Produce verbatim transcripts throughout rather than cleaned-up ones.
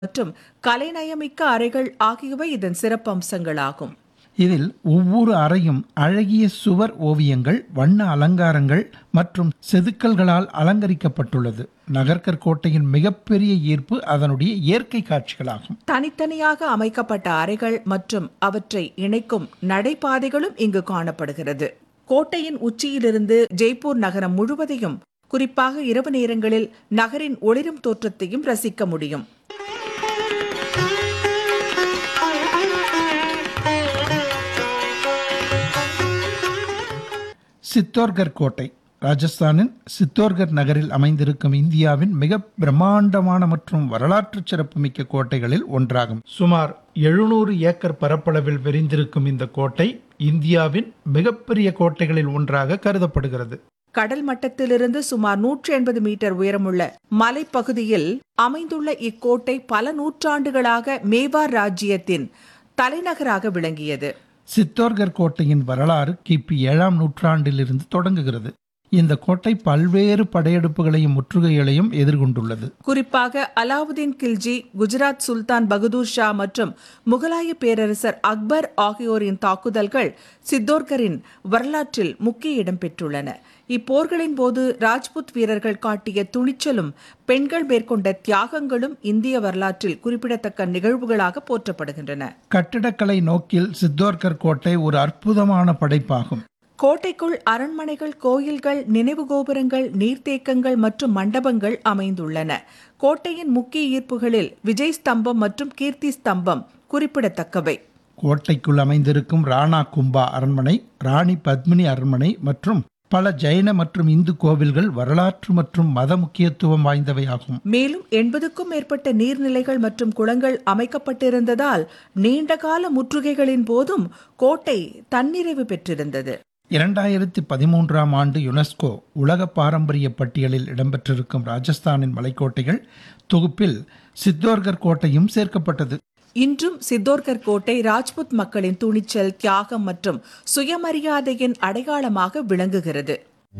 மற்றும் கலைநயமிக்க அறைகள் ஆகியவை இதன் சிறப்பம்சங்களாகும். இதில் ஒவ்வொரு அறையும் அழகிய சுவர் ஓவியங்கள், வண்ண அலங்காரங்கள் மற்றும் செதுக்கல்களால் அலங்கரிக்கப்பட்டுள்ளது. நகர்கர் மிகப்பெரிய ஈர்ப்பு அதனுடைய இயற்கை காட்சிகளாகும். தனித்தனியாக அமைக்கப்பட்ட அறைகள் மற்றும் அவற்றை இணைக்கும் நடைபாதைகளும் இங்கு காணப்படுகிறது. கோட்டையின் உச்சியிலிருந்து ஜெய்ப்பூர் நகரம் முழுவதையும், குறிப்பாக இரவு நேரங்களில் நகரின் ஒளிரும் தோற்றத்தையும் ரசிக்க முடியும். சித்தோர்கர் கோட்டை ராஜஸ்தானின் சித்தோர்கர் நகரில் அமைந்திருக்கும் இந்தியாவின் மிக பிரம்மாண்டமான மற்றும் வரலாற்று சிறப்புமிக்க கோட்டைகளில் ஒன்றாகும். சுமார் எழுநூறு ஏக்கர் பரப்பளவில் விரிந்திருக்கும் இந்த கோட்டை இந்தியாவின் மிகப்பெரிய கோட்டைகளில் ஒன்றாக கருதப்படுகிறது. கடல் மட்டத்திலிருந்து சுமார் நூற்றி எண்பது மீட்டர் உயரமுள்ள மலைப்பகுதியில் அமைந்துள்ள இக்கோட்டை பல நூற்றாண்டுகளாக மேவார் ராஜ்ஜியத்தின் தலைநகராக விளங்கியது. சித்தோர்கர் கோட்டையின் வரலாறு கிபி ஏழாம் நூற்றாண்டிலிருந்து தொடங்குகிறது. இந்த கோட்டை பல்வேறு படையெடுப்புகளையும் முற்றுகைகளையும் எதிர்கொண்டுள்ளது. குறிப்பாக அலாவுதீன் கில்ஜி, குஜராத் சுல்தான் பகதூர் ஷா மற்றும் முகலாய பேரரசர் அக்பர் ஆகியோரின் தாக்குதல்கள் சித்தோர்கரின் வரலாற்றில் முக்கிய இடம் பெற்றுள்ளன. இப்போர்களின் போது ராஜ்புத் வீரர்கள் காட்டிய துணிச்சலும் பெண்கள் மேற்கொண்ட தியாகங்களும் இந்திய வரலாற்றில் குறிப்பிடத்தக்க நிகழ்வுகளாக போற்றப்படுகின்றன. கட்டிடக்கலை நோக்கில் சித்தோர்கர் கோட்டை ஒரு அற்புதமான படைப்பாகும். கோட்டைக்குள் அரண்மனைகள், கோயில்கள், நினைவு கோபுரங்கள், நீர்த்தேக்கங்கள் மற்றும் மண்டபங்கள் அமைந்துள்ளன. கோட்டையின் முக்கிய ஈர்ப்புகளில் விஜய் ஸ்தம்பம் மற்றும் கீர்த்தி ஸ்தம்பம் குறிப்பிடத்தக்கவை. கோட்டைக்குள் அமைந்திருக்கும் ராணா கும்பா அரண்மனை, ராணி பத்மினி அரண்மனை மற்றும் பல ஜைன மற்றும் இந்து கோவில்கள் வரலாற்று மற்றும் மத முக்கியத்துவம் வாய்ந்தவையாகும். மேலும் எண்பதுக்கும் மேற்பட்ட நீர்நிலைகள் மற்றும் குளங்கள் அமைக்கப்பட்டிருந்ததால் நீண்டகால முற்றுகைகளின் போதும் கோட்டை தன்னிறைவு பெற்றிருந்தது. இரண்டாயிரத்தி பதிமூன்றாம் ஆண்டு யுனெஸ்கோ உலக பாரம்பரிய பட்டியலில் இடம்பெற்றிருக்கும் ராஜஸ்தானின் மலைக்கோட்டைகள் தொகுப்பில் சித்தோர்கர் கோட்டையும் சேர்க்கப்பட்டது. இன்றும் சித்தோர்கர் கோட்டை ராஜ்புத் மக்களின் துணிச்சல், தியாகம் மற்றும் சுயமரியாதையின் அடையாளமாக விளங்குகிறது.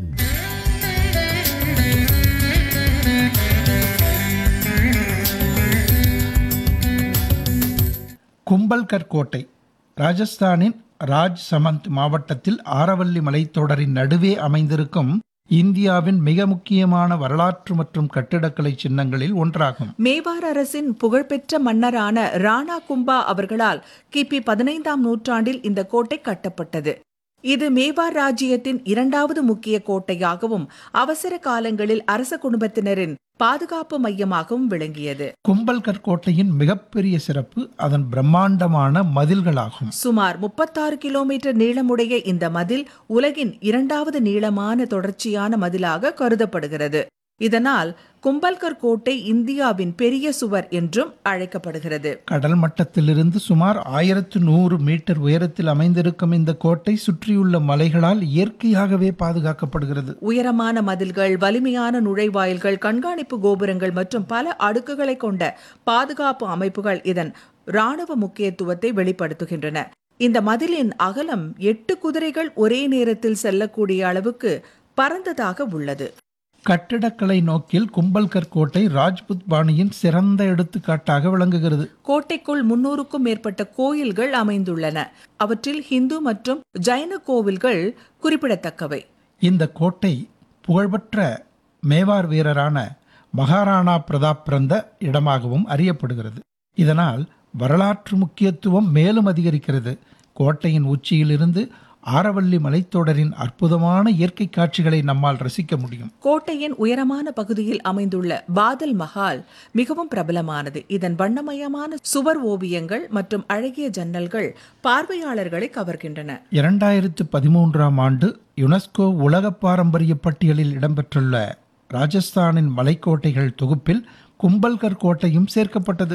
கும்பல்கர் கோட்டை ராஜஸ்தானின் ராஜ் சமந்த் மாவட்டத்தில் ஆரவல்லி மலைத்தொடரின் நடுவே அமைந்திருக்கும் இந்தியாவின் மிக முக்கியமான வரலாற்று மற்றும் கட்டிடக்கலை சின்னங்களில் ஒன்றாகும். மேவார் அரசின் புகழ்பெற்ற மன்னரான ராணா கும்பா அவர்களால் கிபி பதினைந்தாம் நூற்றாண்டில் இந்த கோட்டை கட்டப்பட்டது. இது மேவார் ராஜ்ஜியத்தின் இரண்டாவது முக்கிய கோட்டையாகவும் அவசர காலங்களில் அரச குடும்பத்தினரின் பாதுகாப்பு மையமாகவும் விளங்கியது. கும்பல்கர் கோட்டையின் மிகப்பெரிய சிறப்பு அதன் பிரம்மாண்டமான மதில்களாகும். சுமார் முப்பத்தாறு கிலோமீட்டர் நீளமுடைய இந்த மதில் உலகின் இரண்டாவது நீளமான தொடர்ச்சியான மதிலாக கருதப்படுகிறது. இதனால் கும்பல்கர் கோட்டை இந்தியாவின் பெரிய சுவர் என்றும் அழைக்கப்படுகிறது. கடல் மட்டத்திலிருந்து சுமார் ஆயிரத்து நூறு மீட்டர் உயரத்தில் அமைந்திருக்கும் இந்த கோட்டை சுற்றியுள்ள மலைகளால் இயற்கையாகவே பாதுகாக்கப்படுகிறது. உயரமான மதில்கள், வலிமையான நுழைவாயில்கள், கண்காணிப்பு கோபுரங்கள் மற்றும் பல அடுக்குகளை கொண்ட பாதுகாப்பு அமைப்புகள் இதன் இராணுவ முக்கியத்துவத்தை வெளிப்படுத்துகின்றன. இந்த மதிலின் அகலம் எட்டு குதிரைகள் ஒரே நேரத்தில் செல்லக்கூடிய அளவுக்கு பரந்ததாக உள்ளது. கட்டிடக்கலை நோக்கில் கும்பல்கர் கோட்டை ராஜ்புத் பாணியின் சிறந்த எடுத்துக்காட்டாக விளங்குகிறது. கோட்டைக்குள் முன்னூறுக்கும் மேற்பட்ட கோயில்கள் அமைந்துள்ளன. அவற்றில் ஹிந்து மற்றும் ஜைன கோவில்கள் குறிப்பிடத்தக்கவை. இந்த கோட்டை புகழ்பெற்ற மேவார் வீரரான மகாராணா பிரதாப் பிறந்த இடமாகவும் அறியப்படுகிறது. இதனால் வரலாற்று முக்கியத்துவம் மேலும் அதிகரிக்கிறது. கோட்டையின் உச்சியிலிருந்து ஆரவல்லி மலைத்தொடரின் அற்புதமான இயற்கை காட்சிகளை நம்மால் ரசிக்க முடியும். கோட்டையின் உயரமான பகுதியில் அமைந்துள்ள பாதல் மஹால் மிகவும் பிரபலமானது. இதன் வண்ணமயமான சுவர் ஓவியங்கள் மற்றும் அழகிய ஜன்னல்கள் பார்வையாளர்களை கவர்கின்றன. இரண்டாயிரத்து பதிமூன்றாம் ஆண்டு யுனெஸ்கோ உலக பாரம்பரிய பட்டியலில் இடம்பெற்றுள்ள ராஜஸ்தானின் மலைக்கோட்டைகள் தொகுப்பில் கும்பல்கர் கோட்டையும் சேர்க்கப்பட்டது.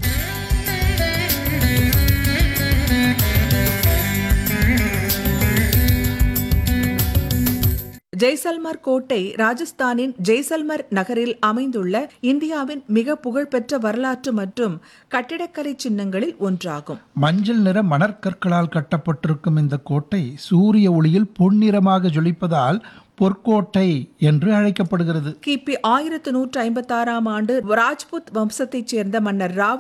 ஜெய்சல்மர் கோட்டை ராஜஸ்தானின் ஜெய்சல்மர் நகரில் அமைந்துள்ள இந்தியாவின் மிக புகழ்பெற்ற வரலாற்று மற்றும் கட்டிடக்கலை சின்னங்களில் ஒன்றாகும். மஞ்சள் நிற மணற்கற்களால் கட்டப்பட்டிருக்கும் இந்த கோட்டை சூரிய ஒளியில் பொன்னிறமாக ஜொலிப்பதால் பொற்கோட்டை என்று அழைக்கப்படுகிறது. கிபி ஆயிரத்து நூற்று ஐம்பத்தி ஆறாம் ஆண்டு ராஜ்புத் வம்சத்தைச் சேர்ந்த மன்னர் ராவ்